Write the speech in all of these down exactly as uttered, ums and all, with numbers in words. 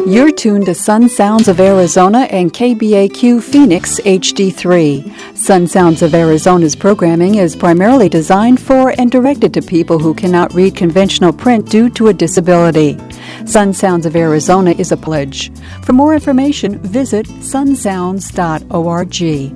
You're tuned to Sun Sounds of Arizona and K B A Q Phoenix H D three. Sun Sounds of Arizona's programming is primarily designed for and directed to people who cannot read conventional print due to a disability. Sun Sounds of Arizona is a pledge. For more information, visit sun sounds dot org.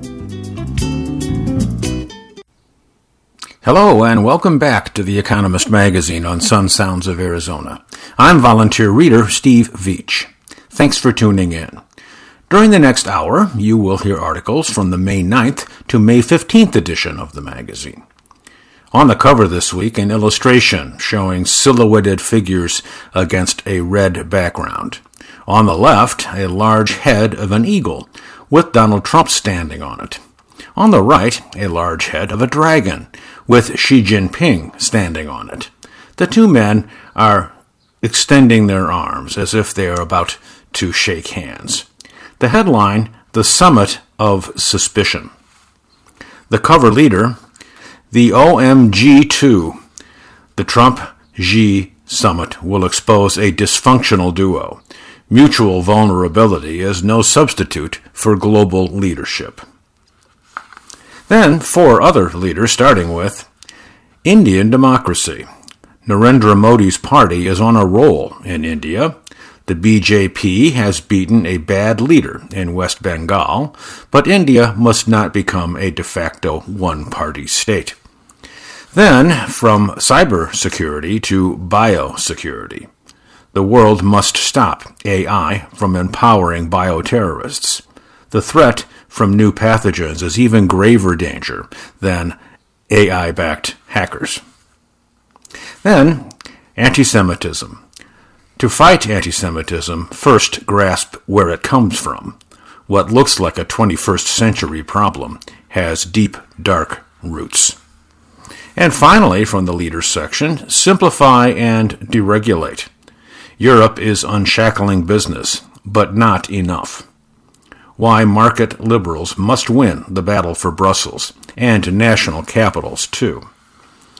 Hello and welcome back to The Economist magazine on Sun Sounds of Arizona. I'm volunteer reader Steve Veach. Thanks for tuning in. During the next hour, you will hear articles from the May ninth to May fifteenth edition of the magazine. On the cover this week, an illustration showing silhouetted figures against a red background. On the left, a large head of an eagle with Donald Trump standing on it. On the right, a large head of a dragon with Xi Jinping standing on it. The two men are extending their arms as if they are about to shake hands. The headline, The Summit of Suspicion. The cover leader, the O M G two. The Trump-Xi summit will expose a dysfunctional duo. Mutual vulnerability is no substitute for global leadership. Then, four other leaders, starting with Indian democracy. Narendra Modi's party is on a roll in India. The B J P has beaten a bad leader in West Bengal, but India must not become a de facto one-party state. Then, from cybersecurity to biosecurity. The world must stop A I from empowering bioterrorists. The threat from new pathogens is even graver danger than A I-backed hackers. Then, anti-Semitism. To fight anti-Semitism, first grasp where it comes from. What looks like a twenty-first century problem has deep, dark roots. And finally, from the leaders section, simplify and deregulate. Europe is unshackling business, but not enough. Why market liberals must win the battle for Brussels and national capitals, too.